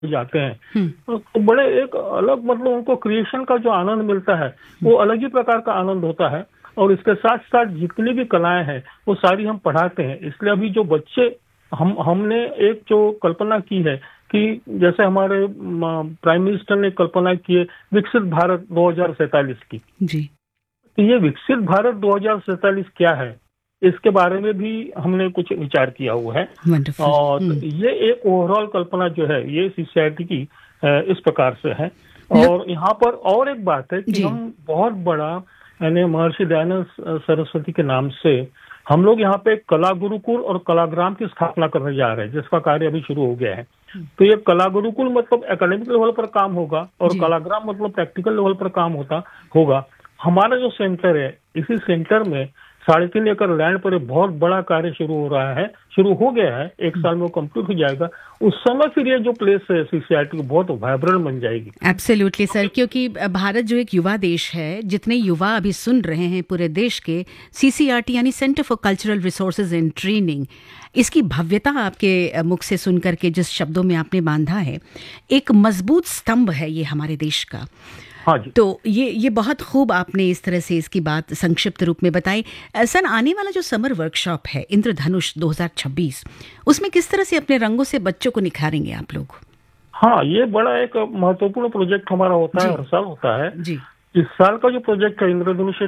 जाते हैं तो बड़े एक अलग मतलब उनको क्रिएशन का जो आनंद मिलता है वो अलग ही प्रकार का आनंद होता है। और इसके साथ साथ जितनी भी कलाएं हैं वो सारी हम पढ़ाते हैं। इसलिए अभी जो बच्चे हमने एक जो कल्पना की है कि जैसे हमारे प्राइम मिनिस्टर ने कल्पना की है विकसित भारत 2047 की जी। तो ये विकसित भारत 2047 क्या है इसके बारे में भी हमने कुछ विचार किया हुआ है। और ये एक ओवरऑल कल्पना जो है ये सीसीआईटी की इस प्रकार से है। और यहाँ पर और एक बात है कि हम बहुत बड़ा यानी महर्षि दयानंद सरस्वती के नाम से हम लोग यहाँ पे कला गुरुकुल और कलाग्राम की स्थापना करने जा रहे हैं जिसका कार्य अभी शुरू हो गया है। तो ये कला गुरुकुल मतलब एकेडमिक लेवल पर काम होगा और कलाग्राम मतलब प्रैक्टिकल लेवल पर काम होगा। हमारा जो सेंटर है इसी सेंटर में 3.5 एकड़ लैंड पर एक बहुत बड़ा कार्य शुरू हो गया है। 1 साल में वो कंप्लीट हो जाएगा। उस समय फिर ये जो प्लेस है सीसीआईटी की बहुत वाइब्रेंट बन जाएगी। एब्सोल्युटली सर, क्योंकि भारत जो एक युवा देश है, जितने युवा अभी सुन रहे हैं पूरे देश के, सीसीआरटी यानी centre for cultural resources and training, इसकी भव्यता आपके मुख से सुन करके जिस शब्दों में आपने बांधा है, एक मजबूत स्तंभ है ये हमारे देश का। हाँ जी। तो ये बहुत खूब आपने इस तरह से इसकी बात संक्षिप्त रूप में बताई। सर, आने वाला जो समर वर्कशॉप है इंद्रधनुष 2026, उसमें किस तरह से अपने रंगों से बच्चों को निखारेंगे आप लोग? हाँ, ये बड़ा एक महत्वपूर्ण प्रोजेक्ट हमारा होता है, हर साल होता है जी। इस साल का जो प्रोजेक्ट है इंद्रधनुष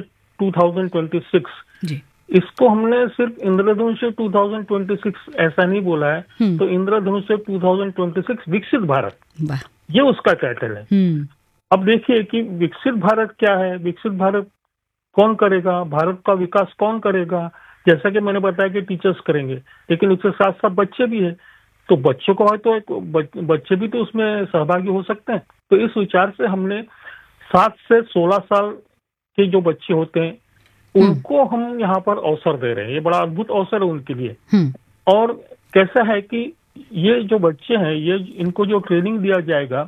2026 जी, इसको हमने सिर्फ इंद्रधनुष 2026 ऐसा नहीं बोला है। तो इंद्रधनुष 2026 विकसित भारत, ये उसका टाइटल है। अब देखिए कि विकसित भारत क्या है, विकसित भारत कौन करेगा, भारत का विकास कौन करेगा। जैसा कि मैंने बताया कि टीचर्स करेंगे, लेकिन उसके साथ साथ बच्चे भी है। तो बच्चों को है तो बच्चे भी तो उसमें सहभागी हो सकते हैं। तो इस विचार से हमने 7 से 16 साल के जो बच्चे होते हैं उनको हम यहाँ पर अवसर दे रहे हैं। ये बड़ा अद्भुत अवसर है उनके लिए। और कैसा है कि ये जो बच्चे हैं इनको जो ट्रेनिंग दिया जाएगा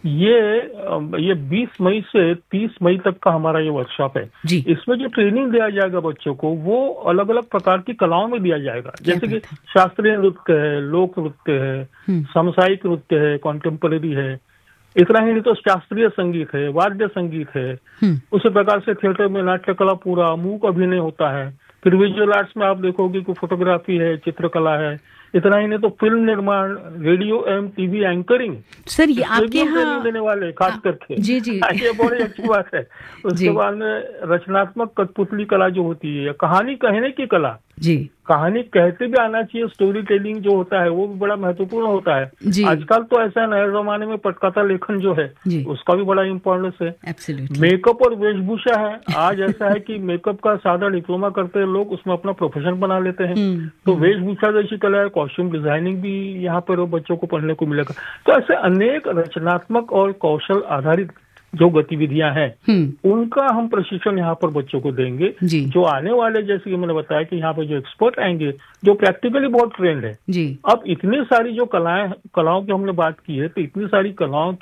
ये 20 मई से 30 मई तक का हमारा ये वर्कशॉप है। इसमें जो ट्रेनिंग दिया जाएगा बच्चों को वो अलग अलग प्रकार की कलाओं में दिया जाएगा। जैसे कि शास्त्रीय नृत्य है, लोक नृत्य है, सामुदायिक नृत्य है, कॉन्टेम्पररी है। इतना ही नहीं तो शास्त्रीय संगीत है, वाद्य संगीत है। उसी प्रकार से थिएटर में नाट्य कला पूरा मूक अभिनय होता है। फिर विजुअल आर्ट्स में आप देखोगे कि फोटोग्राफी है, चित्रकला है। इतना ही नहीं तो फिल्म निर्माण, रेडियो एवं टीवी एंकरिंग, सर ये आपके यहाँ देने वाले खास करके जी जी ये बड़ी अच्छी बात है। उसके बाद में रचनात्मक कठपुतली कला जो होती है, कहानी कहने की कला जी, कहानी कहते भी आना चाहिए। स्टोरी टेलिंग जो होता है वो भी बड़ा महत्वपूर्ण होता है। आजकल तो ऐसा नए जमाने में पटकथा लेखन जो है उसका भी बड़ा इम्पोर्टेंस है। Absolutely. मेकअप और वेशभूषा है। आज ऐसा है कि मेकअप का सादा डिप्लोमा करते हैं लोग, उसमें अपना प्रोफेशन बना लेते हैं। तो वेशभूषा जैसी कला है, कॉस्ट्यूम डिजाइनिंग भी यहाँ पर बच्चों को पढ़ने को मिलेगा। तो ऐसे अनेक रचनात्मक और कौशल आधारित जो गतिविधियां हैं उनका हम प्रशिक्षण यहाँ पर बच्चों को देंगे। जो आने वाले, जैसे कि मैंने बताया कि यहाँ पर जो एक्सपर्ट आएंगे जो प्रैक्टिकली बहुत ट्रेंड है। अब इतनी सारी जो कलाओं की हमने बात की है, तो इतनी सारी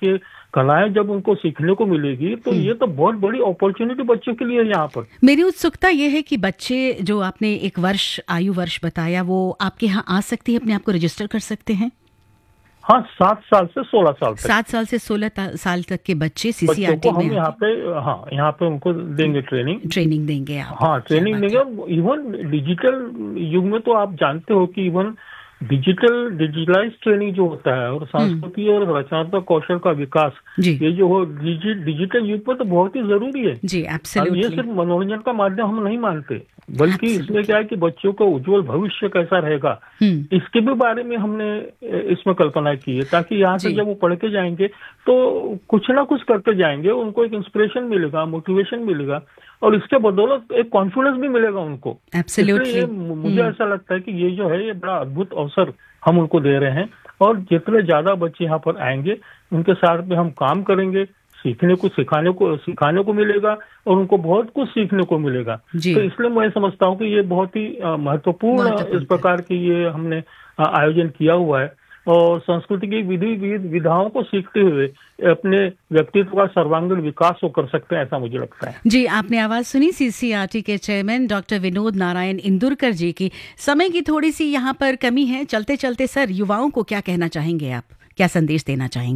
कलाएं जब उनको सीखने को मिलेगी तो ये तो बहुत बड़ी अपॉर्चुनिटी बच्चों के लिए है यहाँ पर। मेरी उत्सुकता ये है कि बच्चे जो आपने एक आयु वर्ष बताया वो आपके यहाँ आ सकती है, अपने आप को रजिस्टर कर सकते हैं? हाँ, 7 साल से 16 साल तक। 7 साल से 16 साल तक के बच्चे सीसीआरटी में यहाँ पे उनको देंगे ट्रेनिंग देंगे आप। हाँ, ट्रेनिंग देंगे। इवन डिजिटल युग में तो आप जानते हो कि इवन डिजिटलाइज ट्रेनिंग जो होता है और संस्कृति और रचनात्मक कौशल का विकास, ये जो हो डिजिटल युग में तो बहुत ही जरूरी है जी। एब्सोल्युटली। ये सिर्फ मनोरंजन का माध्यम हम नहीं मानते, बल्कि इसमें क्या है कि बच्चों का उज्जवल भविष्य कैसा रहेगा इसके भी बारे में हमने इसमें कल्पना की है। ताकि यहाँ से जब वो पढ़ के जाएंगे तो कुछ ना कुछ करके जाएंगे, उनको एक इंस्पिरेशन मिलेगा, मोटिवेशन मिलेगा और इसके बदौलत एक कॉन्फिडेंस भी मिलेगा उनको। एब्सोल्युटली। मुझे ऐसा लगता है कि ये जो है ये बड़ा अद्भुत अवसर हम उनको दे रहे हैं। और जितने ज्यादा बच्चे यहाँ पर आएंगे उनके साथ में हम काम करेंगे, सिखाने को मिलेगा और उनको बहुत कुछ सीखने को मिलेगा। तो इसलिए मैं समझता हूँ कि ये बहुत ही महत्वपूर्ण इस प्रकार की ये हमने आयोजन किया हुआ है। और संस्कृति की विधाओं को सीखते हुए अपने व्यक्तित्व का सर्वांगीण विकास हो कर सकते हैं, ऐसा मुझे लगता है। जी, आपने आवाज सुनी सीसीआरटी के चेयरमैन डॉक्टर विनोद नारायण इंदुरकर जी की। समय की थोड़ी सी यहाँ पर कमी है, चलते चलते सर युवाओं को क्या कहना चाहेंगे आप? क्या संदेश देना चाहेंगे?